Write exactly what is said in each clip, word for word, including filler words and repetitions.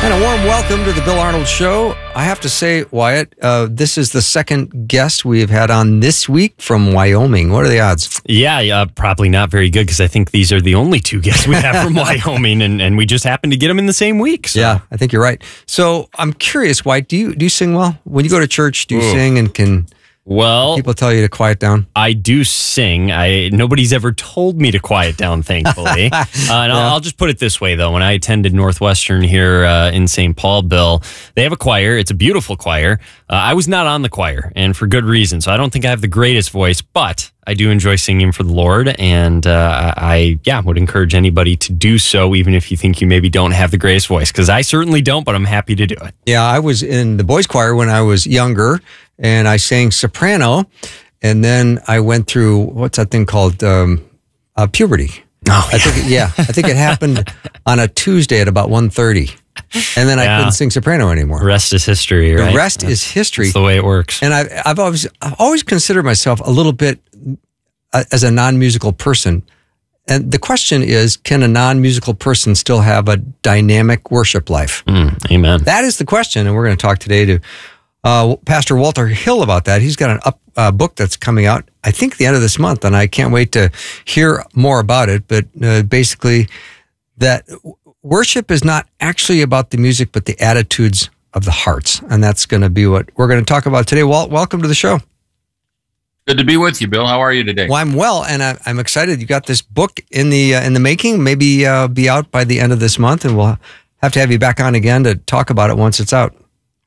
And a warm welcome to the Bill Arnold Show. I have to say, Wyatt, uh, this is the second guest we've had on this week from Wyoming. What are the odds? Yeah, yeah, probably not very good because I think these are the only two guests we have from Wyoming, and, and we just happened to get them in the same week. So. Yeah, I think you're right. So I'm curious, Wyatt, do you do you sing well? When you go to church, do you Ooh. sing and can... Well, people tell you to quiet down. I do sing. I nobody's ever told me to quiet down, thankfully. uh, and yeah. I'll, I'll just put it this way, though. When I attended Northwestern here uh, in Saint Paul, Bill, they have a choir. It's a beautiful choir. Uh, I was not on the choir, and for good reason. So I don't think I have the greatest voice, but I do enjoy singing for the Lord, and uh, I, yeah, would encourage anybody to do so, even if you think you maybe don't have the greatest voice, because I certainly don't, but I'm happy to do it. Yeah, I was in the boys' choir when I was younger, and I sang soprano, and then I went through, what's that thing called, um, uh, puberty. Oh, yeah. I think, yeah, I think it happened on a Tuesday at about one thirty. And then yeah. I couldn't sing soprano anymore. The rest is history, right? The rest that's, is history. That's the way it works. And I've, I've always, I've always considered myself a little bit uh, as a non-musical person. And the question is, can a non-musical person still have a dynamic worship life? Mm, amen. That is the question. And we're going to talk today to uh, Pastor Walter Hill about that. He's got an up, uh, book that's coming out, I think, the end of this month. And I can't wait to hear more about it. But uh, basically, that worship is not actually about the music, but the attitudes of the hearts. And that's going to be what we're going to talk about today. Walt, welcome to the show. Good to be with you, Bill. How are you today? Well, I'm well, and I, I'm excited. You got this book in the uh, in the making. Maybe uh, be out by the end of this month, and we'll have to have you back on again to talk about it once it's out.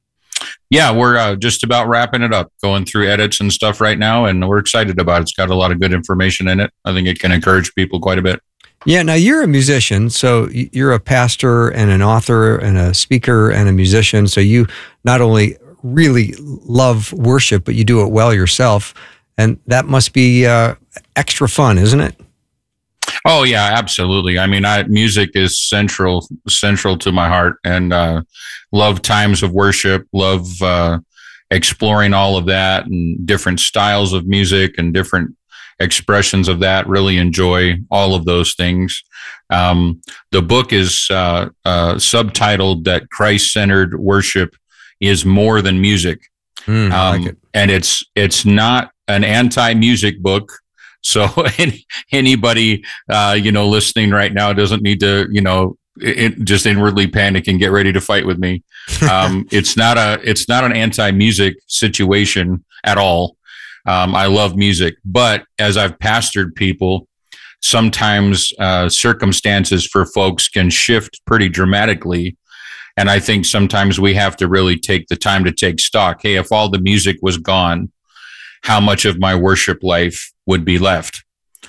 Yeah, we're uh, just about wrapping it up, going through edits and stuff right now, and we're excited about it. It's got a lot of good information in it. I think it can encourage people quite a bit. Yeah, now you're a musician, so you're a pastor and an author and a speaker and a musician. So you not only really love worship, but you do it well yourself. And that must be uh, extra fun, isn't it? Oh, yeah, absolutely. I mean, I, music is central central to my heart, and uh, love times of worship, love uh, exploring all of that and different styles of music and different expressions of that. Really enjoy all of those things. Um, the book is uh, uh, subtitled that Christ-centered worship is more than music. Mm, I um, like it. And it's it's not an anti-music book. So any, anybody, uh, you know, listening right now doesn't need to, you know, it, just inwardly panic and get ready to fight with me. Um, it's not a, it's not an anti-music situation at all. Um, I love music, but as I've pastored people, sometimes uh, circumstances for folks can shift pretty dramatically. And I think sometimes we have to really take the time to take stock. Hey, if all the music was gone, how much of my worship life would be left?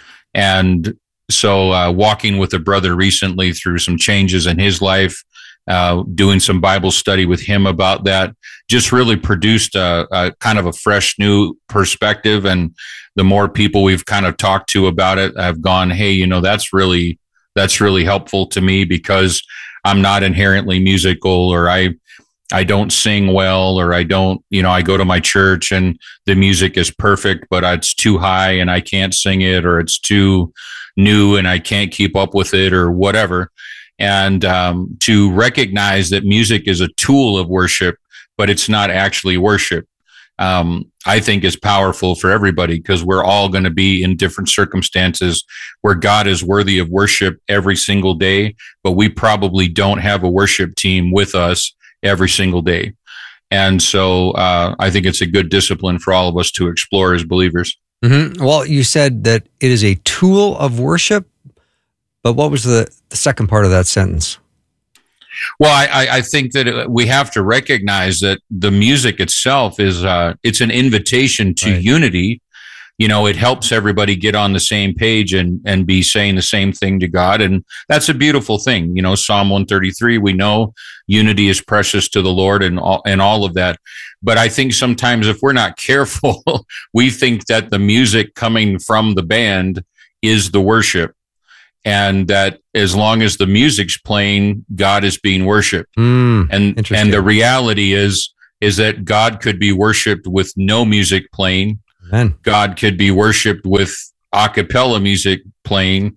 And so uh, walking with a brother recently through some changes in his life, uh, doing some Bible study with him about that, just really produced a, a kind of a fresh new perspective. And the more people we've kind of talked to about it, I've gone, hey, you know, that's really, that's really helpful to me because I'm not inherently musical, or I, I don't sing well, or I don't, you know, I go to my church and the music is perfect, but it's too high and I can't sing it, or it's too new and I can't keep up with it, or whatever. And um, to recognize that music is a tool of worship, but it's not actually worship, um, I think is powerful for everybody, because we're all going to be in different circumstances where God is worthy of worship every single day, but we probably don't have a worship team with us every single day. And so uh, I think it's a good discipline for all of us to explore as believers. Mm-hmm. Well, you said that it is a tool of worship, but what was the, the second part of that sentence? Well, I, I think that we have to recognize that the music itself is uh, it's an invitation to right. unity. You know, it helps everybody get on the same page and, and be saying the same thing to God. And that's a beautiful thing. You know, Psalm one thirty-three, we know unity is precious to the Lord and all, and all of that. But I think sometimes if we're not careful, we think that the music coming from the band is the worship. And that as long as the music's playing, God is being worshiped. Mm, and and the reality is, is that God could be worshiped with no music playing. Amen. God could be worshiped with a cappella music playing,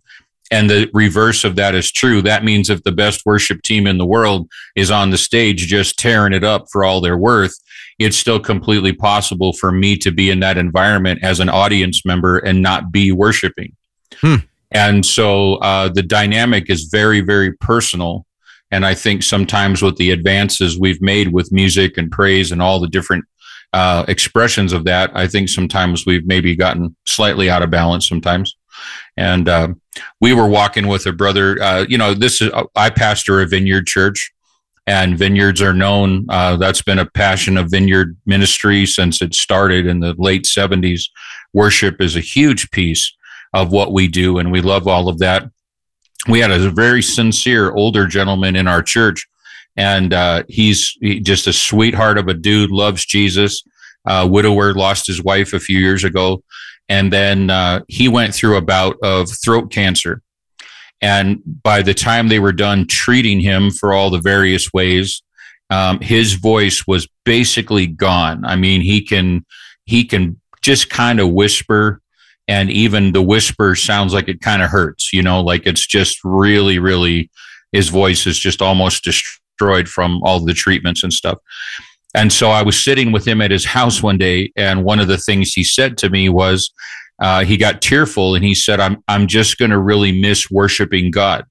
And the reverse of that is true. That means if the best worship team in the world is on the stage just tearing it up for all they're worth, it's still completely possible for me to be in that environment as an audience member and not be worshiping. Hmm. And so uh, the dynamic is very, very personal. And I think sometimes with the advances we've made with music and praise and all the different uh, expressions of that, I think sometimes we've maybe gotten slightly out of balance sometimes. And uh, we were walking with a brother, uh, you know, this is, I pastor a vineyard church, and vineyards are known. Uh, that's been a passion of vineyard ministry since it started in the late seventies. Worship is a huge piece of what we do, and we love all of that. We had a very sincere older gentleman in our church, and uh, he's he, just a sweetheart of a dude, loves Jesus, uh, widower, lost his wife a few years ago. And then uh, he went through a bout of throat cancer. And by the time they were done treating him for all the various ways, um, his voice was basically gone. I mean, he can he can just kind of whisper, and even the whisper sounds like it kind of hurts, you know, like it's just really, really, his voice is just almost destroyed from all the treatments and stuff. And so I was sitting with him at his house one day, and one of the things he said to me was, uh, he got tearful, and he said, I'm, I'm just going to really miss worshiping God.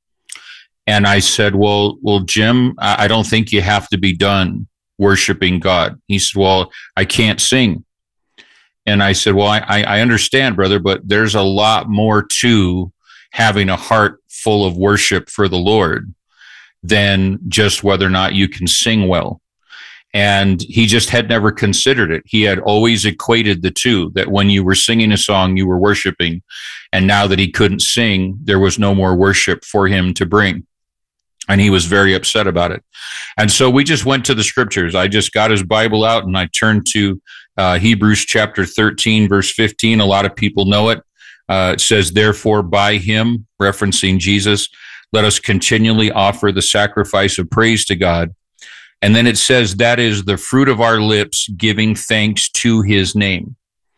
And I said, well, well, Jim, I don't think you have to be done worshiping God. He said, well, I can't sing. And I said, well, I, I understand, brother, but there's a lot more to having a heart full of worship for the Lord than just whether or not you can sing well. And he just had never considered it. He had always equated the two, that when you were singing a song, you were worshiping. And now that he couldn't sing, there was no more worship for him to bring. And he was very upset about it. And so we just went to the scriptures. I just got his Bible out, and I turned to uh, Hebrews chapter thirteen, verse fifteen. A lot of people know it. Uh, it says, therefore, by him, referencing Jesus, let us continually offer the sacrifice of praise to God. And then it says, that is the fruit of our lips, giving thanks to his name.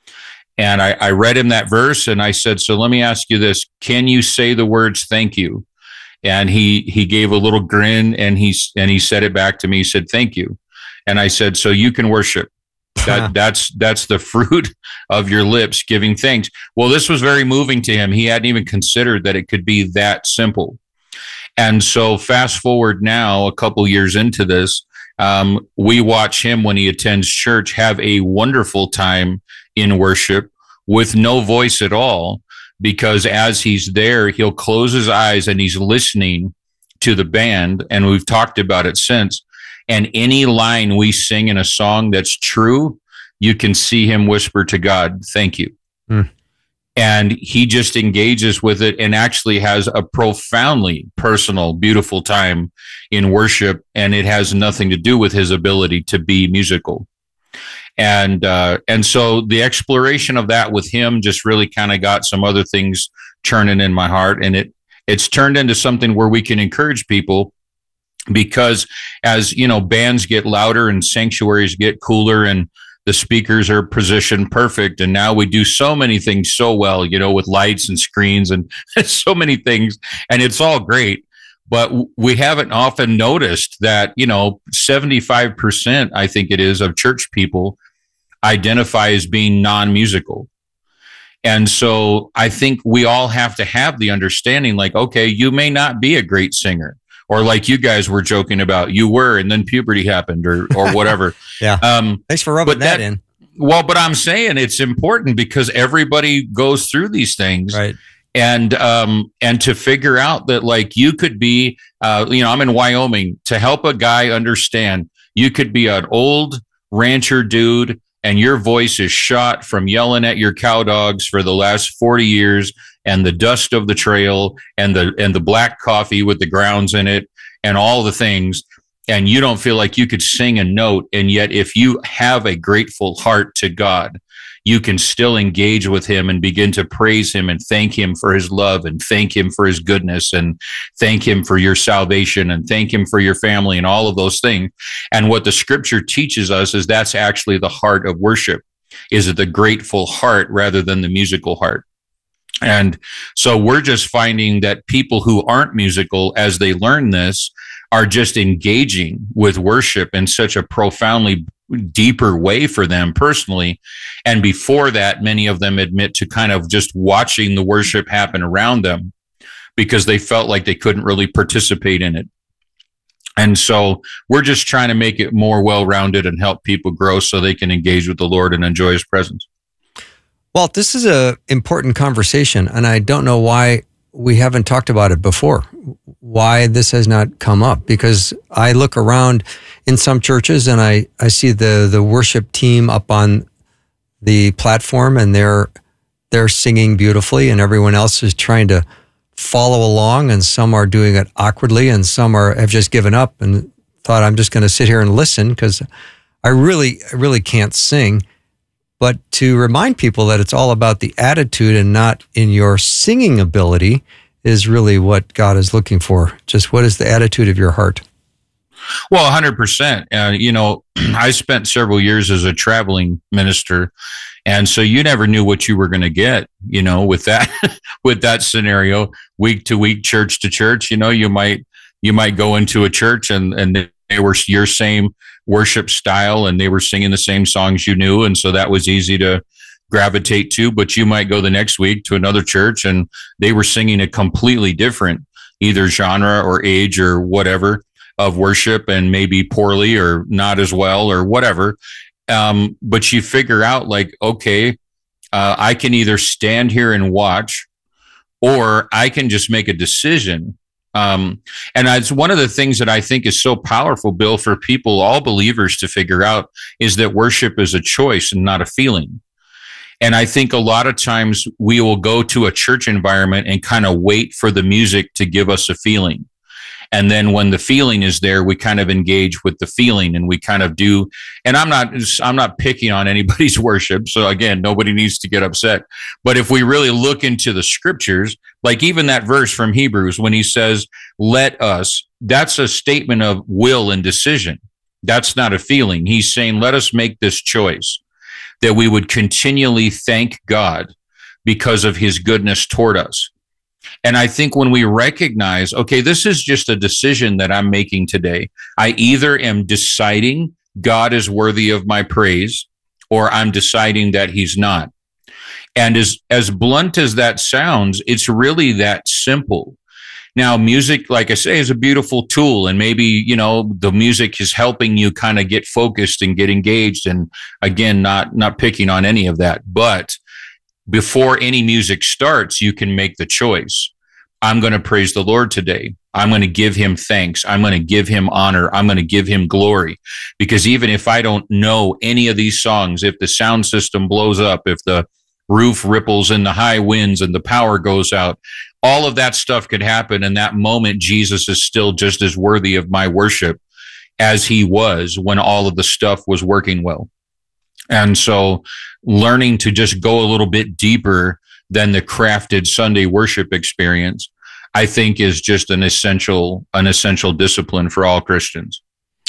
And I, I read him that verse, and I said, so let me ask you this. Can you say the words, thank you? And he, he gave a little grin, and he, and he said it back to me. He said, thank you. And I said, so you can worship. That, that's, that's the fruit of your lips, giving thanks. Well, this was very moving to him. He hadn't even considered that it could be that simple. And so fast forward now, a couple years into this, Um, we watch him when he attends church have a wonderful time in worship with no voice at all, because as he's there, he'll close his eyes and he's listening to the band. And we've talked about it since. And any line we sing in a song that's true, you can see him whisper to God, thank you. Mm. And he just engages with it and actually has a profoundly personal, beautiful time in worship. And it has nothing to do with his ability to be musical. And uh, and so the exploration of that with him just really kind of got some other things churning in my heart. And it it's turned into something where we can encourage people, because as, you know, bands get louder and sanctuaries get cooler and the speakers are positioned perfect. And now we do so many things so well, you know, with lights and screens and so many things. And it's all great. But we haven't often noticed that, you know, seventy-five percent, I think it is, of church people identify as being non-musical. And so I think we all have to have the understanding, like, okay, you may not be a great singer. Or like you guys were joking about, you were, and then puberty happened, or or whatever. yeah. Um, Thanks for rubbing that, that in. Well, but I'm saying it's important because everybody goes through these things, right? And um, and to figure out that, like, you could be, uh, you know, I'm in Wyoming, to help a guy understand, you could be an old rancher dude, and your voice is shot from yelling at your cow dogs for the last forty years. And the dust of the trail, and the and the black coffee with the grounds in it, and all the things, and you don't feel like you could sing a note. And yet, if you have a grateful heart to God, you can still engage with him and begin to praise him and thank him for his love, and thank him for his goodness, and thank him for your salvation, and thank him for your family, and all of those things. And what the scripture teaches us is that's actually the heart of worship, is it the grateful heart rather than the musical heart. And so we're just finding that people who aren't musical, as they learn this, are just engaging with worship in such a profoundly deeper way for them personally. And before that, many of them admit to kind of just watching the worship happen around them because they felt like they couldn't really participate in it. And so we're just trying to make it more well-rounded and help people grow so they can engage with the Lord and enjoy his presence. Walt, this is an important conversation, and I don't know why we haven't talked about it before, why this has not come up, because I look around in some churches and I, I see the, the worship team up on the platform and they're they're singing beautifully and everyone else is trying to follow along, and some are doing it awkwardly and some are have just given up and thought, I'm just going to sit here and listen because I really, really can't sing. But to remind people that it's all about the attitude and not in your singing ability is really what God is looking for. Just what is the attitude of your heart? Well, one hundred percent. Uh, you know, I spent several years as a traveling minister, and so you never knew what you were going to get, you know, with that with that scenario, week to week, church to church. You know, you might you might go into a church and, and they were your same worship style and they were singing the same songs you knew. And so that was easy to gravitate to. But you might go the next week to another church and they were singing a completely different either genre or age or whatever of worship, and maybe poorly or not as well or whatever. Um, but you figure out like, okay, uh, I can either stand here and watch, or I can just make a decision. Um, and it's one of the things that I think is so powerful, Bill, for people, all believers to figure out is that worship is a choice and not a feeling. And I think a lot of times we will go to a church environment and kind of wait for the music to give us a feeling. And then when the feeling is there, we kind of engage with the feeling and we kind of do. And I'm not, I'm not picking on anybody's worship. So again, nobody needs to get upset. But if we really look into the scriptures, like even that verse from Hebrews, when he says, let us, that's a statement of will and decision. That's not a feeling. He's saying, let us make this choice that we would continually thank God because of his goodness toward us. And I think when we recognize, okay, this is just a decision that I'm making today. I either am deciding God is worthy of my praise, or I'm deciding that he's not. And as, as blunt as that sounds, it's really that simple. Now, music, like I say, is a beautiful tool. And maybe, you know, the music is helping you kind of get focused and get engaged. And again, not, not picking on any of that, but before any music starts, you can make the choice. I'm going to praise the Lord today. I'm going to give him thanks. I'm going to give him honor. I'm going to give him glory. Because even if I don't know any of these songs, if the sound system blows up, if the roof ripples in the high winds and the power goes out, all of that stuff could happen. In that moment, Jesus is still just as worthy of my worship as he was when all of the stuff was working well. And so learning to just go a little bit deeper than the crafted Sunday worship experience, I think is just an essential, an essential discipline for all Christians.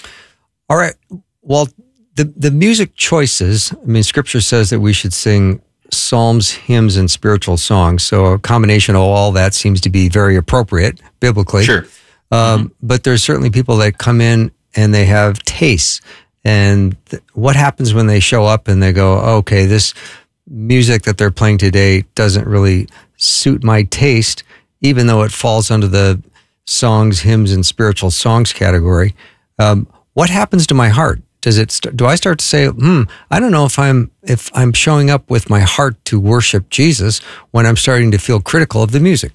All right. Well, the, the music choices, I mean, scripture says that we should sing psalms, hymns, and spiritual songs. So a combination of all that seems to be very appropriate biblically. Sure. Um, mm-hmm. But there's certainly people that come in and they have tastes. And th- what happens when they show up and they go, oh, okay, this music that they're playing today doesn't really suit my taste, even though it falls under the songs, hymns, and spiritual songs category. Um, what happens to my heart? Does it? St- do I start to say, hmm, I don't know if I'm if I'm showing up with my heart to worship Jesus when I'm starting to feel critical of the music?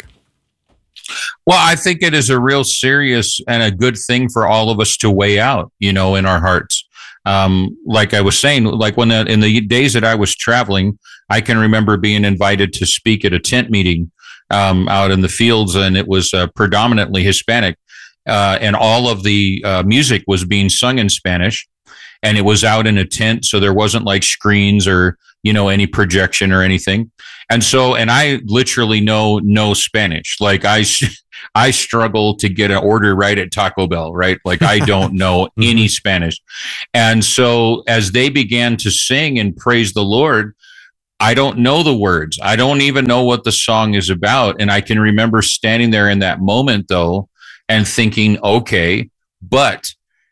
Well, I think it is a real serious and a good thing for all of us to weigh out, you know, in our hearts. Um, like I was saying, like when the, in the days that I was traveling, I can remember being invited to speak at a tent meeting um, out in the fields, and it was uh, predominantly Hispanic, uh, and all of the uh, music was being sung in Spanish, and it was out in a tent, so there wasn't like screens or, you know, any projection or anything. And so, and I literally know no Spanish. Like I, I struggle to get an order right at Taco Bell, right? Like I don't know any Spanish. And so as they began to sing and praise the Lord, I don't know the words. I don't even know what the song is about. And I can remember standing there in that moment, though, and thinking, okay, but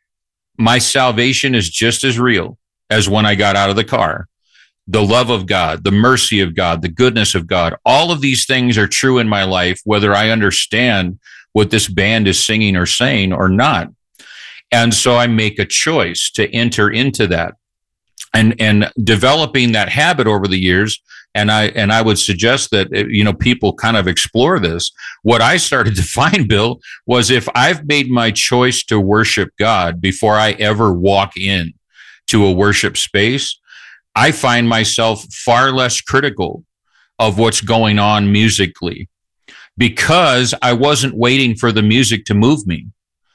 my salvation is just as real as when I got out of the car. The love of God, the mercy of God, the goodness of God, all of these things are true in my life, whether I understand what this band is singing or saying or not. And so I make a choice to enter into that. And and developing that habit over the years, and I and I would suggest that, you know, people kind of explore this. What I started to find, Bill, was if I've made my choice to worship God before I ever walk in to a worship space, I find myself far less critical of what's going on musically, because I wasn't waiting for the music to move me.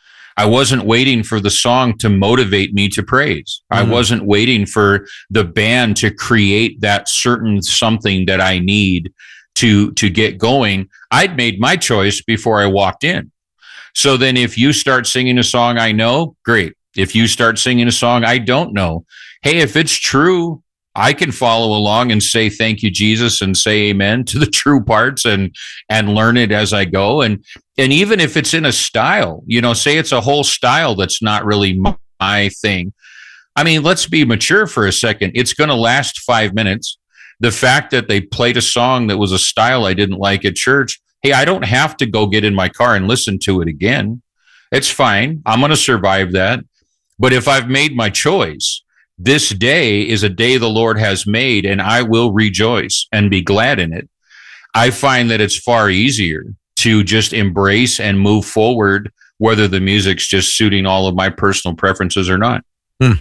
I wasn't waiting for the song to motivate me to praise. Mm-hmm. I wasn't waiting for the band to create that certain something that I need to, to get going. I'd made my choice before I walked in. So then if you start singing a song I know, great. If you start singing a song I don't know, hey, if it's true, I can follow along and say, thank you, Jesus, and say amen to the true parts and, and learn it as I go. And, and even if it's in a style, you know, say it's a whole style that's not really my, my thing. I mean, let's be mature for a second. It's going to last five minutes. The fact that they played a song that was a style I didn't like at church, hey, I don't have to go get in my car and listen to it again. It's fine. I'm going to survive that. But if I've made my choice, this day is a day the Lord has made, and I will rejoice and be glad in it. I find that it's far easier to just embrace and move forward, whether the music's just suiting all of my personal preferences or not. Hmm.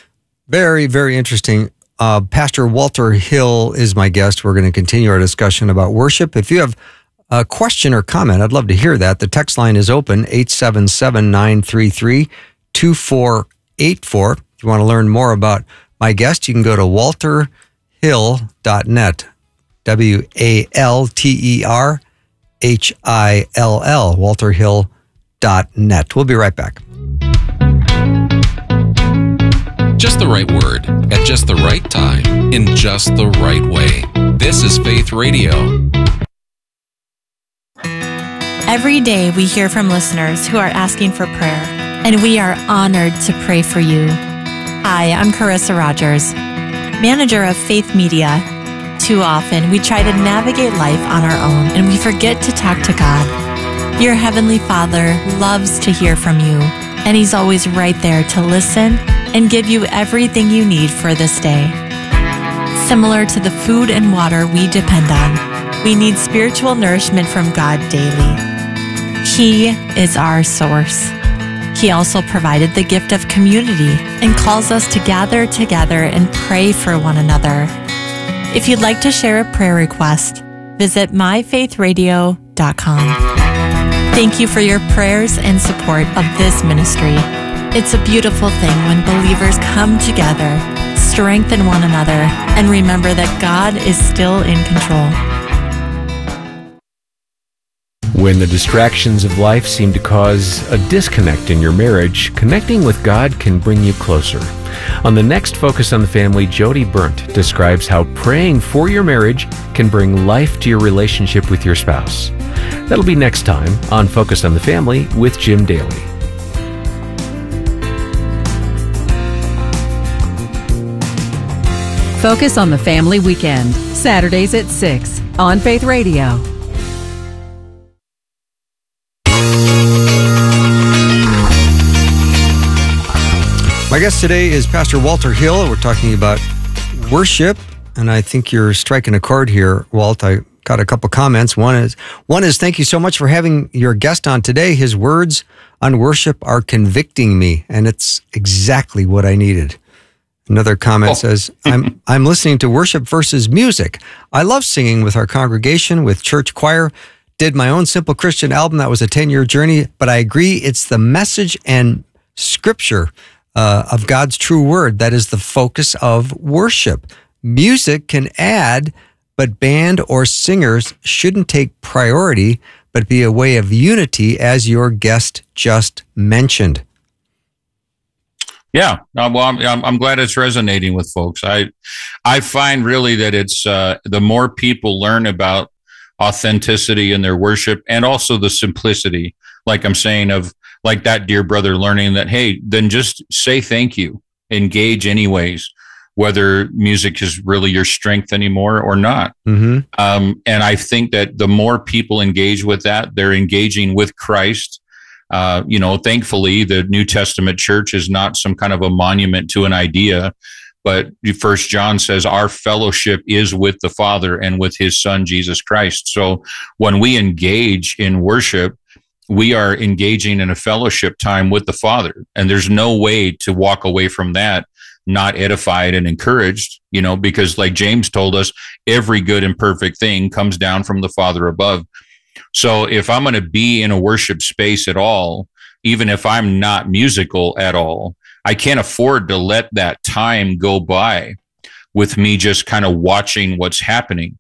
Very, very interesting. Uh, Pastor Walter Hill is my guest. We're going to continue our discussion about worship. If you have a question or comment, I'd love to hear that. The text line is open, eight seven seven, nine three three, two four eight four. If you want to learn more about my guest, you can go to walter hill dot net, W A L T E R H I L L, walter hill dot net. We'll be right back. Just the right word, at just the right time, in just the right way. This is Faith Radio. Every day we hear from listeners who are asking for prayer, and we are honored to pray for you. Hi, I'm Carissa Rogers, manager of Faith Media. Too often, we try to navigate life on our own and we forget to talk to God. Your Heavenly Father loves to hear from you, and He's always right there to listen and give you everything you need for this day. Similar to the food and water we depend on, we need spiritual nourishment from God daily. He is our source. He also provided the gift of community and calls us to gather together and pray for one another. If you'd like to share a prayer request, visit my faith radio dot com. Thank you for your prayers and support of this ministry. It's a beautiful thing when believers come together, strengthen one another, and remember that God is still in control. When the distractions of life seem to cause a disconnect in your marriage, connecting with God can bring you closer. On the next Focus on the Family, Jody Burnt describes how praying for your marriage can bring life to your relationship with your spouse. That'll be next time on Focus on the Family with Jim Daly. Focus on the Family Weekend, Saturdays at six on Faith Radio. My guest today is Pastor Walter Hill. We're talking about worship, and I think you're striking a chord here, Walt. I got a couple comments. One is, one is, thank you so much for having your guest on today. His words on worship are convicting me, and it's exactly what I needed. Another comment oh. says, I'm I'm listening to worship versus music. I love singing with our congregation, with church choir. Did my own Simple Christian album. That was a ten-year journey, but I agree it's the message and scripture Uh, of God's true word that is the focus of worship. Music can add, but band or singers shouldn't take priority, but be a way of unity, as your guest just mentioned. Yeah, uh, well, I'm, I'm I'm glad it's resonating with folks. I I find really that it's uh, the more people learn about authenticity in their worship, and also the simplicity, like I'm saying, of like that dear brother learning that, hey, then just say thank you, engage anyways, whether music is really your strength anymore or not. Mm-hmm. Um, and I think that the more people engage with that, they're engaging with Christ. Uh, you know, thankfully, the New Testament church is not some kind of a monument to an idea, but First John says our fellowship is with the Father and with his Son, Jesus Christ. So when we engage in worship, we are engaging in a fellowship time with the Father. And there's no way to walk away from that not edified and encouraged, you know, because like James told us, every good and perfect thing comes down from the Father above. So if I'm going to be in a worship space at all, even if I'm not musical at all, I can't afford to let that time go by with me just kind of watching what's happening.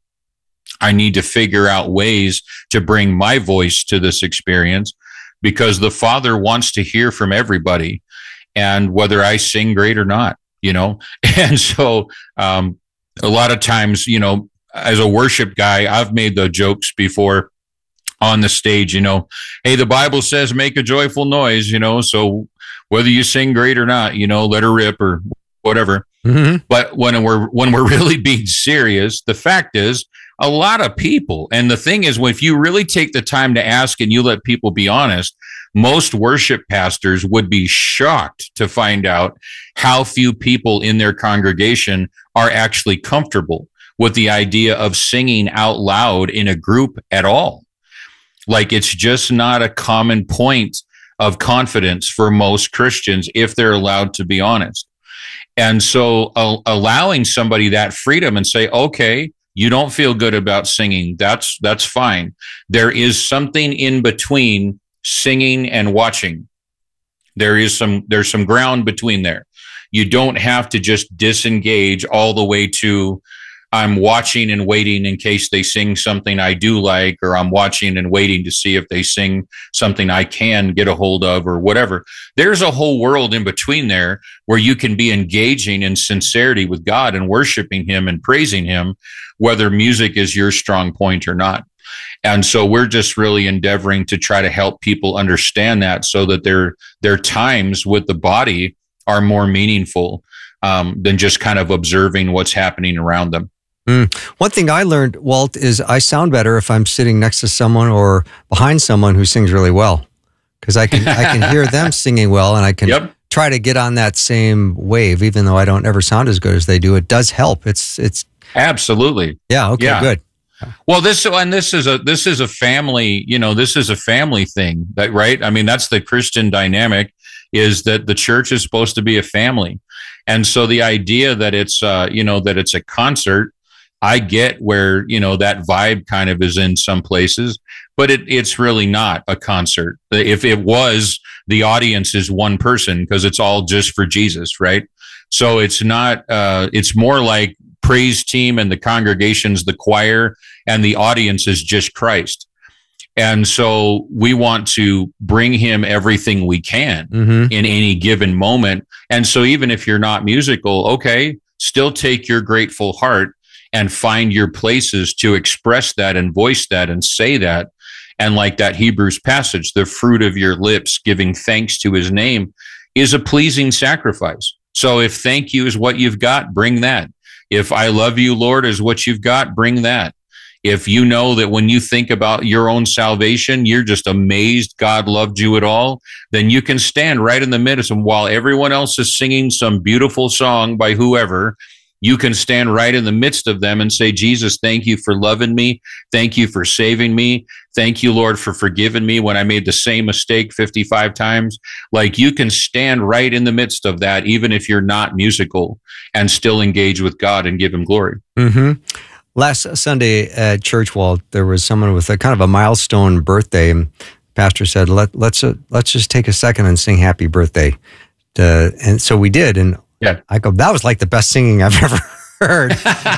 I need to figure out ways to bring my voice to this experience, because the Father wants to hear from everybody, and whether I sing great or not, you know. And so um, a lot of times, you know, as a worship guy, I've made the jokes before on the stage, you know, hey, the Bible says make a joyful noise, you know, so whether you sing great or not, you know, let her rip or whatever. Mm-hmm. But when we're when we're really being serious, the fact is a lot of people, and the thing is, if you really take the time to ask and you let people be honest, most worship pastors would be shocked to find out how few people in their congregation are actually comfortable with the idea of singing out loud in a group at all. Like, it's just not a common point of confidence for most Christians if they're allowed to be honest. And so uh, allowing somebody that freedom and say, okay, you don't feel good about singing, that's that's fine. There is something in between singing and watching. There is some there's some ground between there. You don't have to just disengage all the way to I'm watching and waiting in case they sing something I do like, or I'm watching and waiting to see if they sing something I can get a hold of, or whatever. There's a whole world in between there where you can be engaging in sincerity with God and worshiping him and praising him, whether music is your strong point or not. And so we're just really endeavoring to try to help people understand that, so that their their times with the body are more meaningful um, than just kind of observing what's happening around them. Mm. One thing I learned, Walt, is I sound better if I'm sitting next to someone or behind someone who sings really well, because I can I can hear them singing well, and I can Yep. try to get on that same wave, even though I don't ever sound as good as they do. It does help. It's it's Absolutely. yeah okay Yeah. good. Well, this and this is a this is a family, you know, this is a family thing, that right? I mean, that's the Christian dynamic, is that the church is supposed to be a family. And so the idea that it's uh, you know, that it's a concert, I get where, you know, that vibe kind of is in some places, but it, it's really not a concert. If it was, the audience is one person, because it's all just for Jesus, right? So it's not, uh, it's more like praise team and the congregation's the choir and the audience is just Christ. And so we want to bring him everything we can Mm-hmm. in any given moment. And so even if you're not musical, okay, still take your grateful heart and find your places to express that and voice that and say that. And like that Hebrews passage, the fruit of your lips giving thanks to his name is a pleasing sacrifice. So if thank you is what you've got, bring that. If I love you, Lord, is what you've got, bring that. If you know that when you think about your own salvation, you're just amazed God loved you at all, then you can stand right in the midst, and while everyone else is singing some beautiful song by whoever, you can stand right in the midst of them and say, Jesus, thank you for loving me. Thank you for saving me. Thank you, Lord, for forgiving me when I made the same mistake fifty-five times. Like, you can stand right in the midst of that, even if you're not musical, and still engage with God and give him glory. Mm-hmm. Last Sunday at church, Walt, there was someone with a kind of a milestone birthday, and the pastor said, Let, let's uh, let's just take a second and sing happy birthday. To, and so we did, and Yeah. I go, that was like the best singing I've ever heard.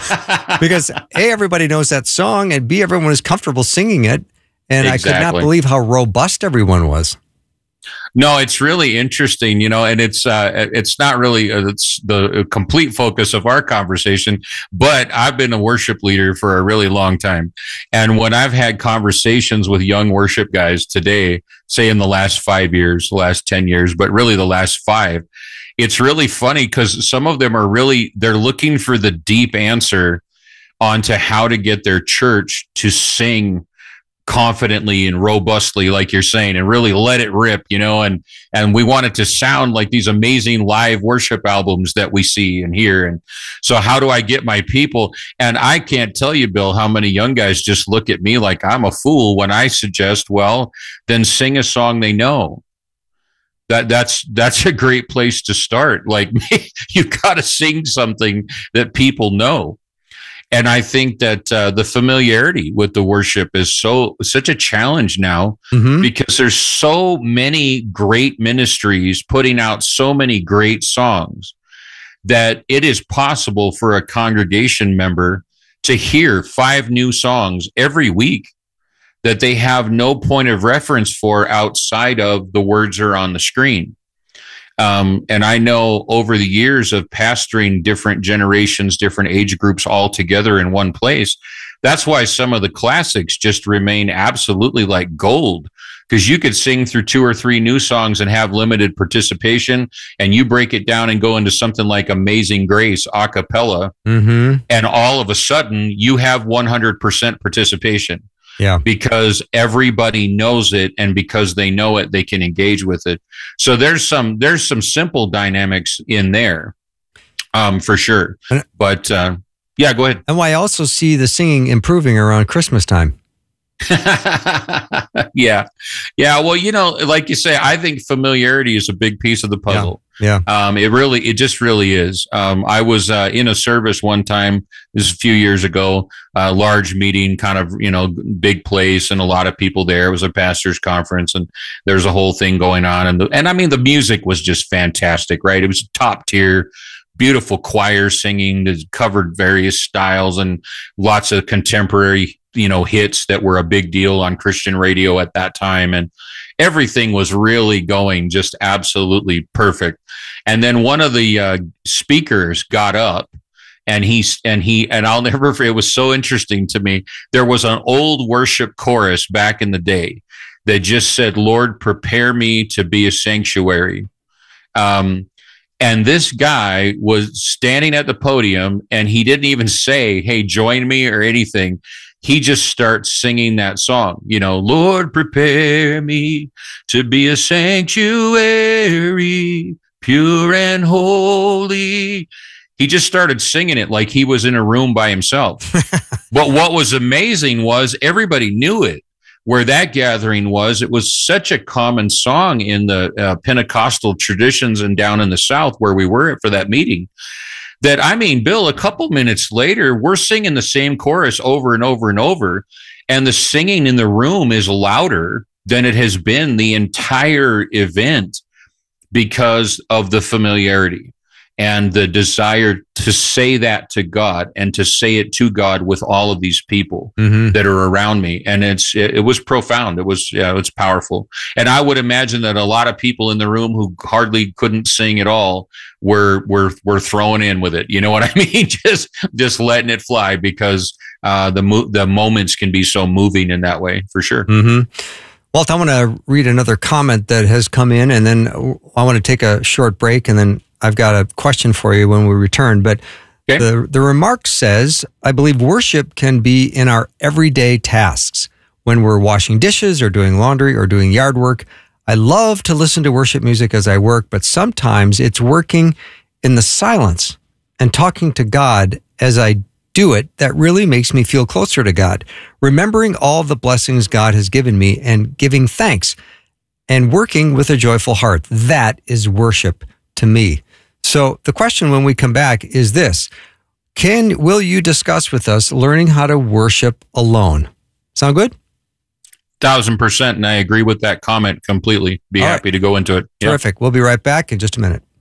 Because A, everybody knows that song, and B, everyone was comfortable singing it. And I could not Exactly. believe how robust everyone was. No, it's really interesting, you know, and it's uh, it's not really uh, it's the complete focus of our conversation. But I've been a worship leader for a really long time, and when I've had conversations with young worship guys today, say in the last five years, the last ten years, but really the last five, it's really funny because some of them are really they're looking for the deep answer onto how to get their church to sing confidently and robustly, like you're saying, and really let it rip, you know, and and we want it to sound like these amazing live worship albums that we see and hear. And so how do I get my people? And I can't tell you, Bill, how many young guys just look at me like I'm a fool when I suggest, well, then sing a song they know. That that's that's a great place to start. Like, you got to sing something that people know. And I think that uh, the familiarity with the worship is so such a challenge now, mm-hmm. because there's so many great ministries putting out so many great songs that it is possible for a congregation member to hear five new songs every week that they have no point of reference for outside of the words are on the screen. Um, and I know over the years of pastoring different generations, different age groups all together in one place, that's why some of the classics just remain absolutely like gold, because you could sing through two or three new songs and have limited participation, and you break it down and go into something like Amazing Grace a cappella, mm-hmm. and all of a sudden you have one hundred percent participation. Yeah, because everybody knows it, and because they know it, they can engage with it. So there's some there's some simple dynamics in there, um, for sure. But uh, yeah, go ahead. And I also see the singing improving around Christmas time. yeah, yeah. Well, you know, like you say, I think familiarity is a big piece of the puzzle. Yeah, yeah. Um, it really, it just really is. Um, I was uh, in a service one time. This is a few years ago. A large meeting, kind of, you know, big place, and a lot of people there. It was a pastor's conference, and there's a whole thing going on. And the, and I mean, the music was just fantastic, right? It was top tier. Beautiful choir singing that covered various styles and lots of contemporary, you know, hits that were a big deal on Christian radio at that time. And everything was really going just absolutely perfect. And then one of the uh, speakers got up, and he, and he, and I'll never forget, it was so interesting to me. There was an old worship chorus back in the day that just said, "Lord, prepare me to be a sanctuary." Um, And this guy was standing at the podium, and he didn't even say, "Hey, join me," or anything. He just starts singing that song, you know, "Lord, prepare me to be a sanctuary, pure and holy." He just started singing it like he was in a room by himself. But what was amazing was everybody knew it. Where that gathering was, it was such a common song in the uh, Pentecostal traditions and down in the South where we were for that meeting, that, I mean, Bill, a couple minutes later, we're singing the same chorus over and over and over, and the singing in the room is louder than it has been the entire event because of the familiarity and the desire to say that to God and to say it to God with all of these people mm-hmm. that are around me. And it's, it, it was profound. It was, yeah, it's powerful. And I would imagine that a lot of people in the room who hardly couldn't sing at all were, were, were thrown in with it. You know what I mean? just, just letting it fly, because uh, the, mo- the moments can be so moving in that way, for sure. Mm-hmm. Walt, I want to read another comment that has come in, and then I want to take a short break, and then I've got a question for you when we return. But okay. the, the remark says, "I believe worship can be in our everyday tasks. When we're washing dishes or doing laundry or doing yard work, I love to listen to worship music as I work, but sometimes it's working in the silence and talking to God as I do it that really makes me feel closer to God, remembering all the blessings God has given me and giving thanks and working with a joyful heart. That is worship to me." So the question when we come back is this: Can, will you discuss with us learning how to worship alone? Sound good? Thousand percent. And I agree with that comment completely. Be All happy right. to go into it. Terrific. Yeah. We'll be right back in just a minute.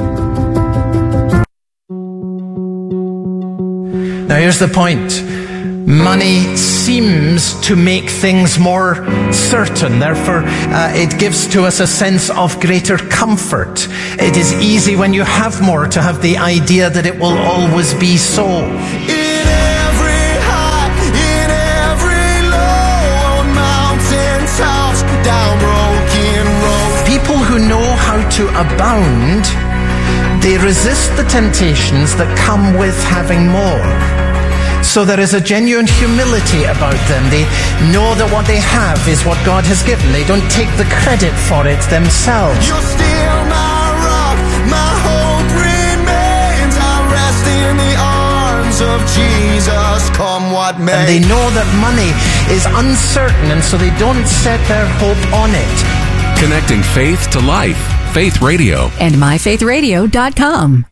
Now, here's the point. Money seems to make things more certain. Therefore, uh, it gives to us a sense of greater comfort. It is easy when you have more to have the idea that it will always be so. In every high, in every low, on mountain tops, down broken roads. People who know how to abound, they resist the temptations that come with having more. So there is a genuine humility about them. They know that what they have is what God has given. They don't take the credit for it themselves. You're still my rock, my hope remains. I rest in the arms of Jesus, come what may. And they know that money is uncertain, and so they don't set their hope on it. Connecting faith to life. Faith Radio. And my faith radio dot com.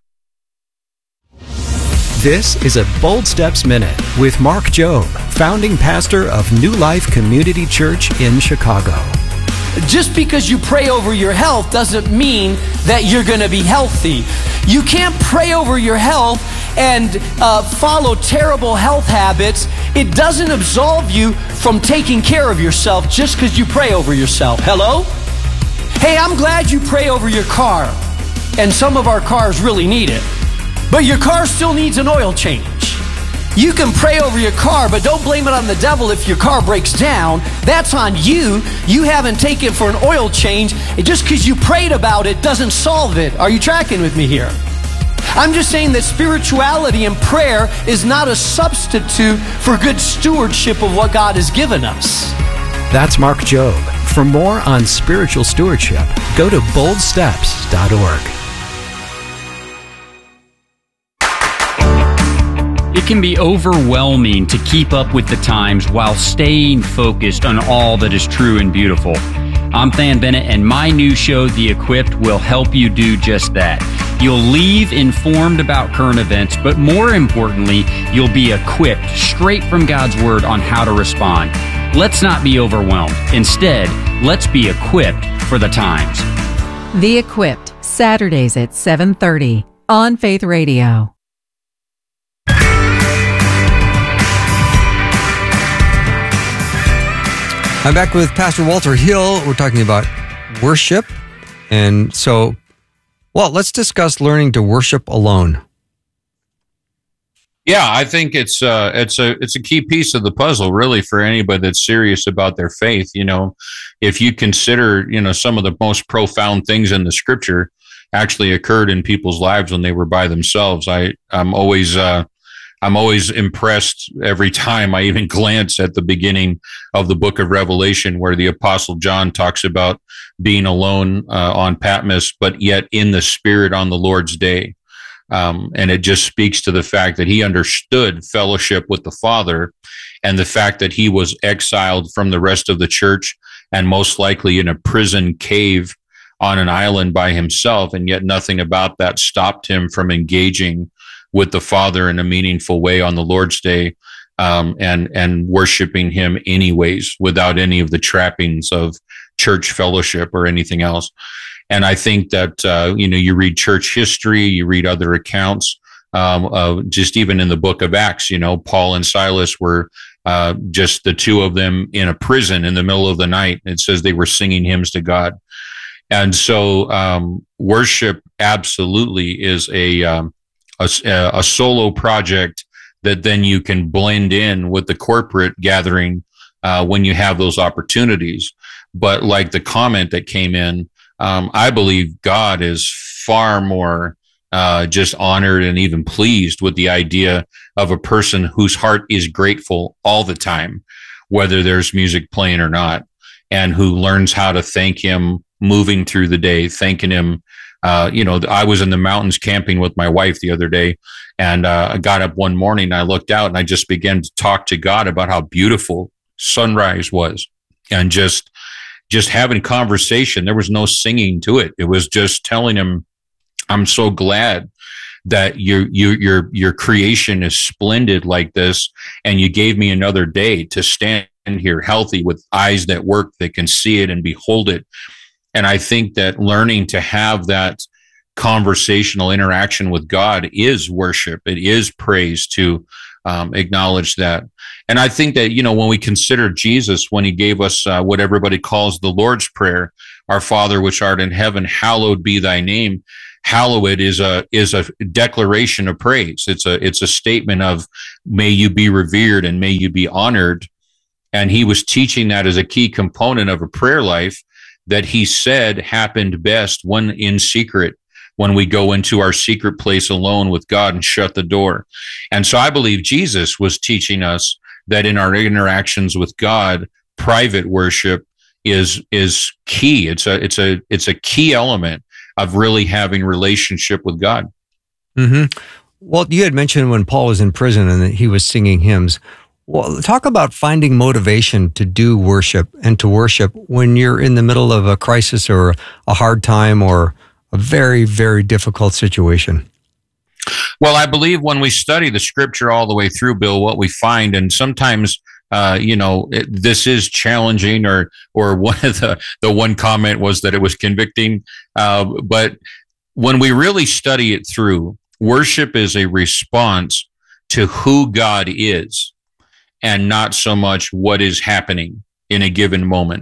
This is a Bold Steps Minute with Mark Jobe, founding pastor of New Life Community Church in Chicago. Just because you pray over your health doesn't mean that you're going to be healthy. You can't pray over your health and uh, follow terrible health habits. It doesn't absolve you from taking care of yourself just because you pray over yourself. Hello? Hey, I'm glad you pray over your car, and some of our cars really need it. But your car still needs an oil change. You can pray over your car, but don't blame it on the devil if your car breaks down. That's on you. You haven't taken for an oil change. And just because you prayed about it doesn't solve it. Are you tracking with me here? I'm just saying that spirituality and prayer is not a substitute for good stewardship of what God has given us. That's Mark Jobe. For more on spiritual stewardship, go to bold steps dot org. It can be overwhelming to keep up with the times while staying focused on all that is true and beautiful. I'm Than Bennett, and my new show, The Equipped, will help you do just that. You'll leave informed about current events, but more importantly, you'll be equipped straight from God's Word on how to respond. Let's not be overwhelmed. Instead, let's be equipped for the times. The Equipped, Saturdays at seven thirty on Faith Radio. I'm back with Pastor Walter Hill. We're talking about worship. And so, well, let's discuss learning to worship alone. Yeah, I think it's uh, it's a it's a key piece of the puzzle, really, for anybody that's serious about their faith. You know, if you consider, you know, some of the most profound things in the Scripture actually occurred in people's lives when they were by themselves. I I'm always uh, I'm always impressed every time I even glance at the beginning of the book of Revelation, where the Apostle John talks about being alone uh, on Patmos, but yet in the Spirit on the Lord's day. Um, and it just speaks to the fact that he understood fellowship with the Father, and the fact that he was exiled from the rest of the church and most likely in a prison cave on an island by himself. And yet nothing about that stopped him from engaging with the Father in a meaningful way on the Lord's day, um, and, and worshiping him anyways, without any of the trappings of church fellowship or anything else. And I think that, uh, you know, you read church history, you read other accounts, um, uh, just even in the book of Acts, you know, Paul and Silas were uh, just the two of them in a prison in the middle of the night. It says they were singing hymns to God. And so um, worship absolutely is a, um, a, a solo project that then you can blend in with the corporate gathering uh, when you have those opportunities. But like the comment that came in, Um, I believe God is far more uh, just honored and even pleased with the idea of a person whose heart is grateful all the time, whether there's music playing or not, and who learns how to thank him moving through the day, thanking him. Uh, you know, I was in the mountains camping with my wife the other day, and uh, I got up one morning, I looked out, and I just began to talk to God about how beautiful sunrise was, and just just having conversation. There was no singing to it. It was just telling him, I'm so glad that your, your, your, your creation is splendid like this. And you gave me another day to stand here healthy with eyes that work, that can see it and behold it. And I think that learning to have that conversational interaction with God is worship. It is praise to um, acknowledge that. And I think that, you know, when we consider Jesus, when he gave us uh, what everybody calls the Lord's Prayer, our Father which art in heaven, hallowed be thy name. Hallowed is a is a declaration of praise. It's a it's a statement of may you be revered and may you be honored. And he was teaching that as a key component of a prayer life that he said happened best when in secret, when we go into our secret place alone with God and shut the door. And so I believe Jesus was teaching us that in our interactions with God, private worship is is key. It's a it's a it's a key element of really having relationship with God. Mm-hmm. Well, you had mentioned when Paul was in prison and that he was singing hymns. Well, talk about finding motivation to do worship and to worship when you're in the middle of a crisis or a hard time or a very, very difficult situation. Well, I believe when we study the scripture all the way through, Bill, what we find, and sometimes, uh, you know, it, this is challenging, or or one of the, the one comment was that it was convicting. Uh, but when we really study it through, worship is a response to who God is and not so much what is happening in a given moment.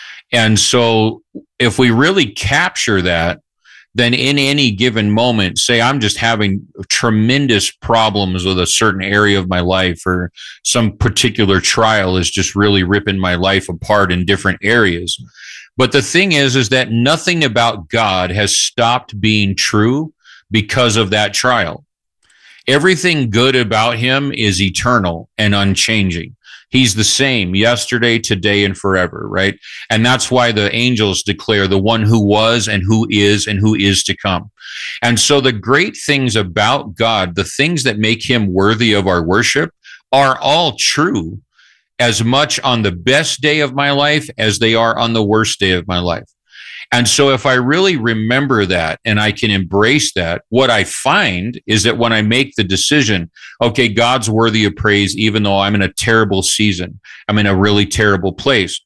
And so if we really capture that, then in any given moment, say I'm just having tremendous problems with a certain area of my life, or some particular trial is just really ripping my life apart in different areas. But the thing is, is that nothing about God has stopped being true because of that trial. Everything good about him is eternal and unchanging. He's the same yesterday, today, and forever, right? And that's why the angels declare the one who was and who is and who is to come. And so the great things about God, the things that make him worthy of our worship, are all true as much on the best day of my life as they are on the worst day of my life. And so if I really remember that and I can embrace that, what I find is that when I make the decision, okay, God's worthy of praise, even though I'm in a terrible season, I'm in a really terrible place.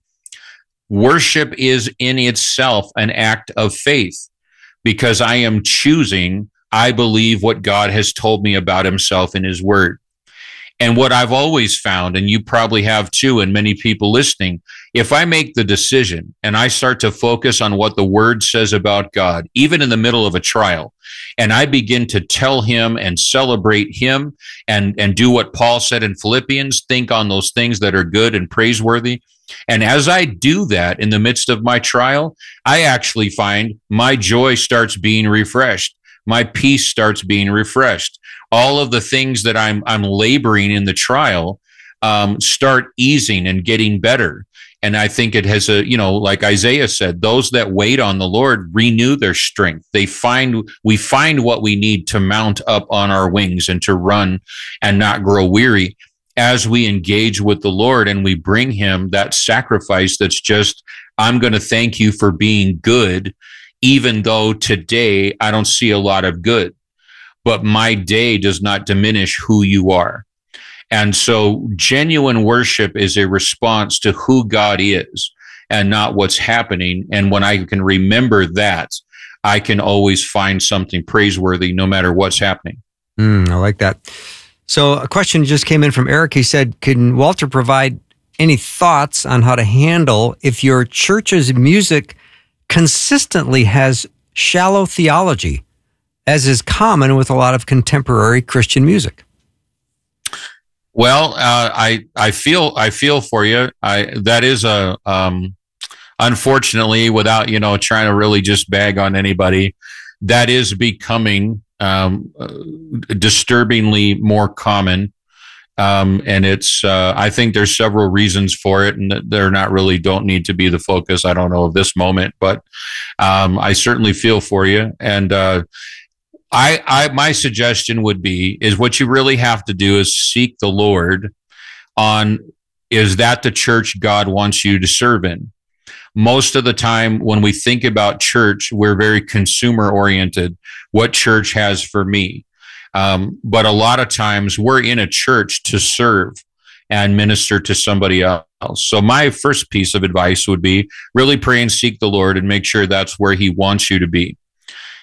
Worship is in itself an act of faith, because I am choosing, I believe what God has told me about himself in his word. And what I've always found, and you probably have too, and many people listening, if I make the decision and I start to focus on what the word says about God, even in the middle of a trial, and I begin to tell him and celebrate him and, and do what Paul said in Philippians, think on those things that are good and praiseworthy. And as I do that in the midst of my trial, I actually find my joy starts being refreshed. My peace starts being refreshed. All of the things that I'm I'm laboring in the trial um, start easing and getting better. And I think it has a, you know, like Isaiah said, those that wait on the Lord renew their strength. They find, we find what we need to mount up on our wings and to run and not grow weary as we engage with the Lord and we bring him that sacrifice that's just, I'm going to thank you for being good, even though today I don't see a lot of good. But my day does not diminish who you are. And so genuine worship is a response to who God is and not what's happening. And when I can remember that, I can always find something praiseworthy no matter what's happening. Mm, I like that. So a question just came in from Eric. He said, can Walter provide any thoughts on how to handle if your church's music consistently has shallow theology, as is common with a lot of contemporary Christian music? Well, uh, I I feel I feel for you. I that is a um, unfortunately, without you know trying to really just bag on anybody, that is becoming um, uh, disturbingly more common, um, and it's uh, I think there's several reasons for it, and they're not really don't need to be the focus. I don't know of this moment, but um, I certainly feel for you, and. Uh, I, I, my suggestion would be, is what you really have to do is seek the Lord on, is that the church God wants you to serve in? Most of the time when we think about church, we're very consumer oriented. What church has for me? Um, but a lot of times we're in a church to serve and minister to somebody else. So my first piece of advice would be really pray and seek the Lord and make sure that's where he wants you to be.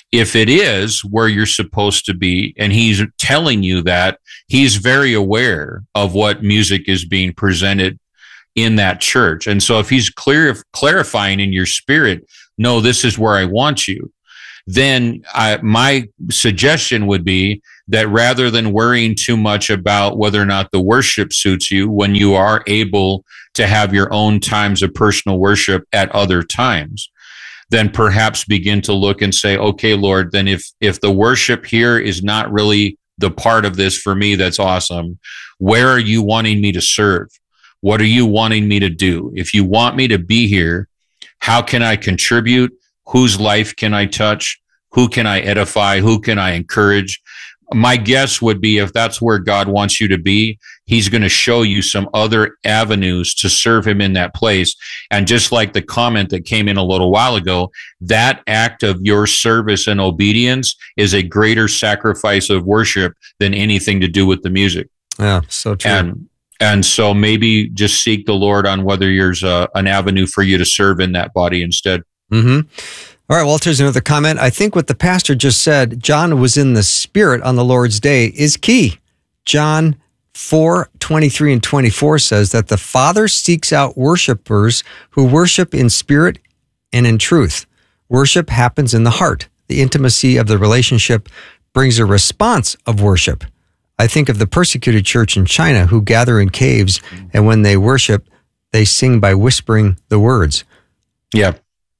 If it is where you're supposed to be, and he's telling you that, he's very aware of what music is being presented in that church. And so if he's clear, clarifying in your spirit, no, this is where I want you, then I, my suggestion would be that rather than worrying too much about whether or not the worship suits you, when you are able to have your own times of personal worship at other times, then perhaps begin to look and say, okay, Lord, then if, if the worship here is not really the part of this for me, that's awesome. Where are you wanting me to serve? What are you wanting me to do? If you want me to be here, how can I contribute? Whose life can I touch? Who can I edify? Who can I encourage? My guess would be if that's where God wants you to be, he's going to show you some other avenues to serve him in that place. And just like the comment that came in a little while ago, that act of your service and obedience is a greater sacrifice of worship than anything to do with the music. Yeah, so true. And, and so maybe just seek the Lord on whether there's a, an avenue for you to serve in that body instead. Mm-hmm. All right, Walter, there's another comment. I think what the pastor just said, John was in the Spirit on the Lord's day, is key. John four twenty-three and twenty-four says that the Father seeks out worshipers who worship in spirit and in truth. Worship happens in the heart. The intimacy of the relationship brings a response of worship. I think of the persecuted church in China who gather in caves, and when they worship, they sing by whispering the words. Yeah.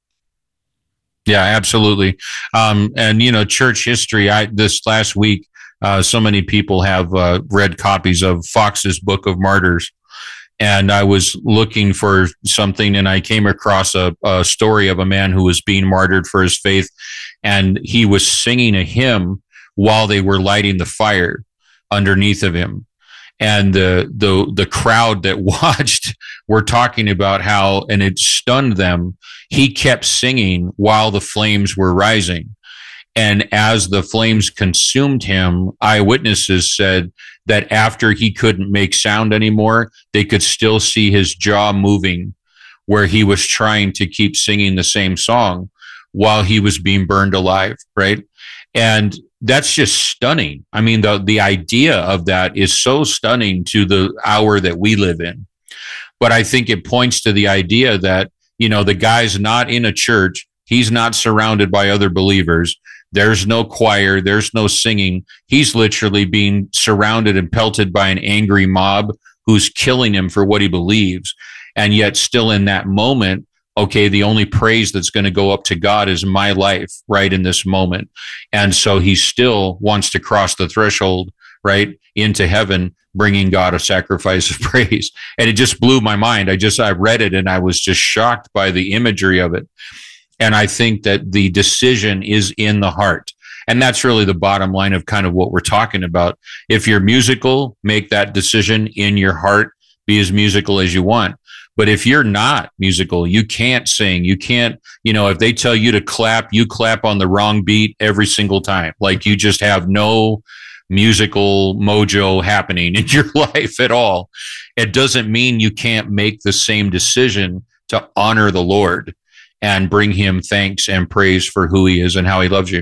Yeah, absolutely. Um, and, you know, church history, I, this last week, uh, so many people have uh, read copies of Fox's Book of Martyrs. And I was looking for something, and I came across a, a story of a man who was being martyred for his faith. And he was singing a hymn while they were lighting the fire underneath of him. And the the the crowd that watched were talking about how, and it stunned them, he kept singing while the flames were rising. And as the flames consumed him, eyewitnesses said that after he couldn't make sound anymore, they could still see his jaw moving where he was trying to keep singing the same song while he was being burned alive, right? And that's just stunning. I mean, the, the idea of that is so stunning to the hour that we live in. But I think it points to the idea that, you know, the guy's not in a church. He's not surrounded by other believers. There's no choir. There's no singing. He's literally being surrounded and pelted by an angry mob who's killing him for what he believes. And yet still in that moment, okay, the only praise that's going to go up to God is my life right in this moment. And so he still wants to cross the threshold, right, into heaven, bringing God a sacrifice of praise. And it just blew my mind. I just, I read it and I was just shocked by the imagery of it. And I think that the decision is in the heart. And that's really the bottom line of kind of what we're talking about. If you're musical, make that decision in your heart, be as musical as you want. But if you're not musical, you can't sing. You can't, you know, if they tell you to clap, you clap on the wrong beat every single time. Like you just have no musical mojo happening in your life at all. It doesn't mean you can't make the same decision to honor the Lord and bring him thanks and praise for who he is and how he loves you.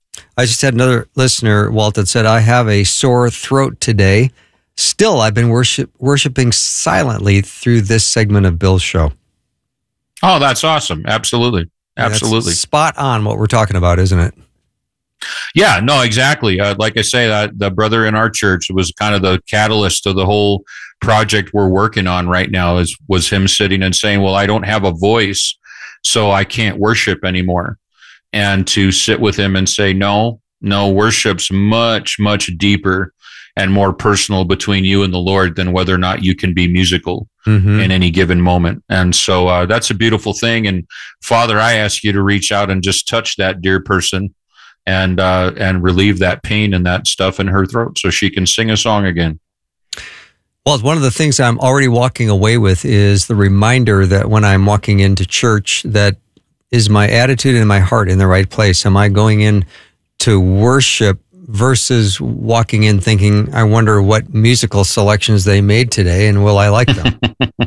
I just had another listener, Walt, that said, I have a sore throat today. Still, I've been worship, worshiping silently through this segment of Bill's show. Oh, that's awesome. Absolutely. Absolutely. That's spot on what we're talking about, isn't it? Yeah, no, exactly. Uh, like I say, uh, the brother in our church was kind of the catalyst of the whole project we're working on right now is was him sitting and saying, well, I don't have a voice, so I can't worship anymore. And to sit with him and say, no, no, worship's much, much deeper and more personal between you and the Lord than whether or not you can be musical mm-hmm. in any given moment. And so uh, that's a beautiful thing. And Father, I ask you to reach out and just touch that dear person and uh, and relieve that pain and that stuff in her throat so she can sing a song again. Well, one of the things I'm already walking away with is the reminder that when I'm walking into church, that is my attitude and my heart in the right place? Am I going in to worship versus walking in thinking, I wonder what musical selections they made today and will I like them?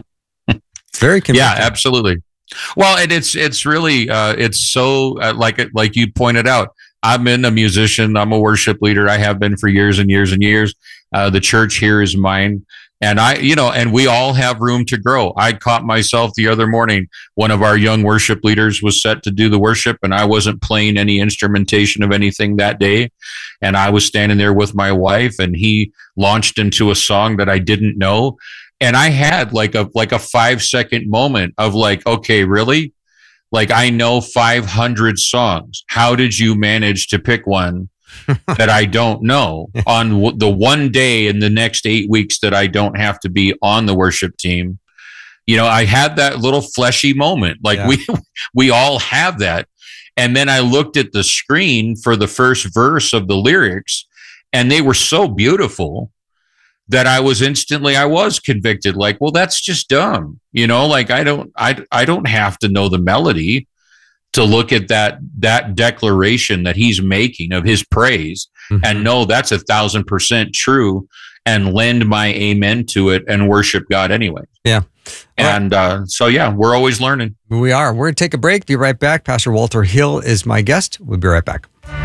It's very convicting. Yeah, absolutely. Well, and it's it's really uh, it's so uh, like like you pointed out, I'm in a musician. I'm a worship leader. I have been for years and years and years. Uh, the church here is mine. And I, you know, and we all have room to grow. I caught myself the other morning. One of our young worship leaders was set to do the worship, and I wasn't playing any instrumentation of anything that day. And I was standing there with my wife, and he launched into a song that I didn't know. And I had like a, like a five second moment of like, okay, really? Like, I know five hundred songs. How did you manage to pick one that I don't know on w- the one day in the next eight weeks that I don't have to be on the worship team? You know, I had that little fleshy moment. Like yeah. we, we all have that. And then I looked at the screen for the first verse of the lyrics, and they were so beautiful that I was instantly, I was convicted. Like, well, that's just dumb. You know, like I don't, I, I don't have to know the melody to look at that, that declaration that he's making of his praise mm-hmm. and know that's a thousand percent true and lend my amen to it and worship God anyway. Yeah. And uh, so, yeah, we're always learning. We are. We're going to take a break. Be right back. Pastor Walter Hill is my guest. We'll be right back.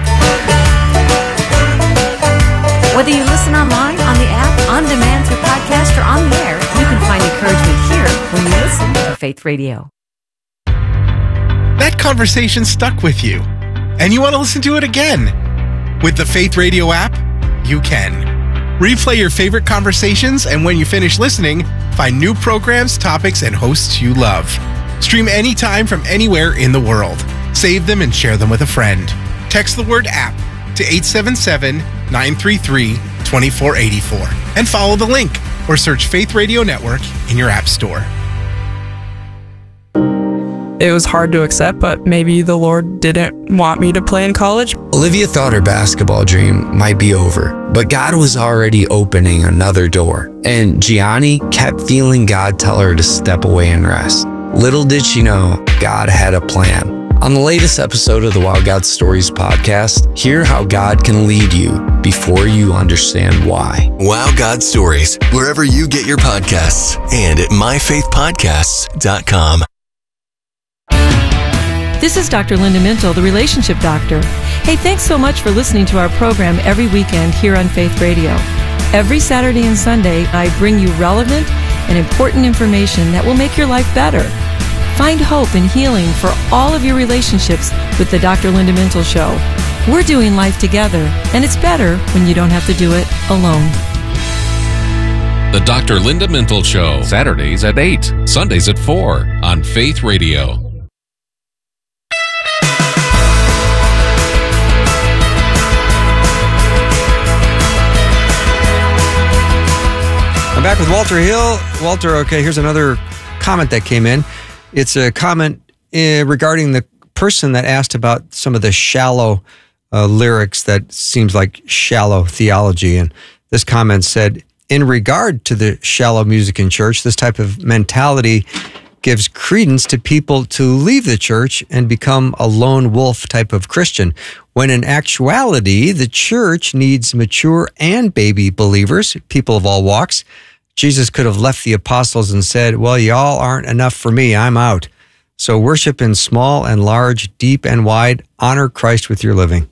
Whether you listen online, on the app, on demand through podcast, or on the air, you can find encouragement here when you listen to Faith Radio. That conversation stuck with you, and you want to listen to it again. With the Faith Radio app, you can. Replay your favorite conversations, and when you finish listening, find new programs, topics, and hosts you love. Stream anytime from anywhere in the world. Save them and share them with a friend. Text the word app to eight seven seven, nine three three, two four eight four and follow the link or search Faith Radio Network in your app store. It was hard to accept, but maybe the Lord didn't want me to play in college. Olivia thought her basketball dream might be over, but God was already opening another door. And Gianni kept feeling God tell her to step away and rest. Little did she know, God had a plan. On the latest episode of the Wow God Stories podcast, hear how God can lead you before you understand why. Wow God Stories, wherever you get your podcasts and at my faith podcasts dot com. This is Doctor Linda Mintle, the Relationship Doctor. Hey, thanks so much for listening to our program every weekend here on Faith Radio. Every Saturday and Sunday, I bring you relevant and important information that will make your life better. Find hope and healing for all of your relationships with the Doctor Linda Mintle Show. We're doing life together, and it's better when you don't have to do it alone. The Doctor Linda Mintle Show, Saturdays at eight, Sundays at four on Faith Radio. I'm back with Walter Hill. Walter, okay, here's another comment that came in. It's a comment uh, regarding the person that asked about some of the shallow uh, lyrics that seems like shallow theology. And this comment said, in regard to the shallow music in church, this type of mentality gives credence to people to leave the church and become a lone wolf type of Christian, when in actuality, the church needs mature and baby believers, people of all walks. Jesus could have left the apostles and said, well, y'all aren't enough for me. I'm out. So worship in small and large, deep and wide. Honor Christ with your living.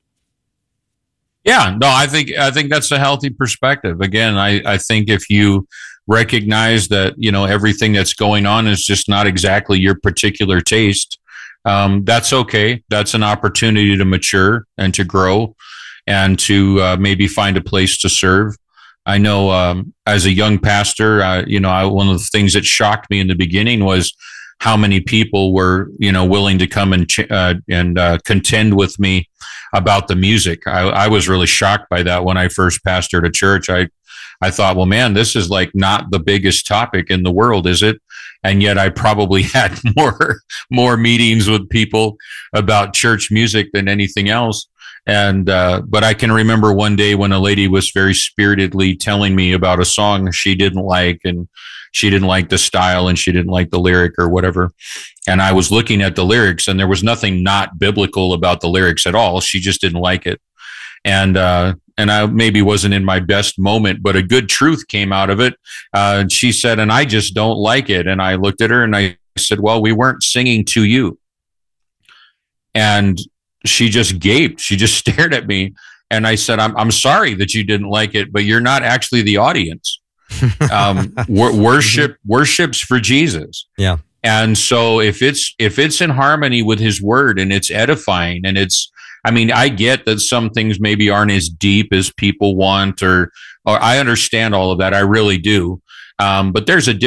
Yeah, no, I think I think that's a healthy perspective. Again, I, I think if you recognize that, you know, everything that's going on is just not exactly your particular taste, um, that's okay. That's an opportunity to mature and to grow and to uh, maybe find a place to serve. I know um, as a young pastor, uh, you know, I, one of the things that shocked me in the beginning was how many people were, you know, willing to come and ch- uh, and uh, contend with me about the music. I, I was really shocked by that when I first pastored a church. I, I thought, well, man, this is like not the biggest topic in the world, is it? And yet I probably had more, more meetings with people about church music than anything else. And, uh, but I can remember one day when a lady was very spiritedly telling me about a song she didn't like, and she didn't like the style and she didn't like the lyric or whatever. And I was looking at the lyrics and there was nothing not biblical about the lyrics at all. She just didn't like it. And, uh, and I maybe wasn't in my best moment, but a good truth came out of it. Uh, she said, and I just don't like it. And I looked at her and I said, well, we weren't singing to you. And she just gaped. She just stared at me. And I said, I'm, I'm sorry that you didn't like it, but you're not actually the audience. Um, wor- worship, worship's for Jesus. Yeah. And so if it's, if it's in harmony with his word and it's edifying and it's, I mean, I get that some things maybe aren't as deep as people want, or, or I understand all of that. I really do. Um, but there's a difference